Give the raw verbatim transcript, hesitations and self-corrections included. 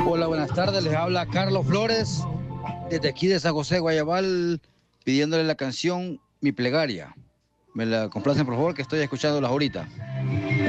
Hola, buenas tardes. Les habla Carlos Flores desde aquí de San José, Guayabal, pidiéndole la canción Mi Plegaria. Me la complacen, por favor, que estoy escuchándolas ahorita.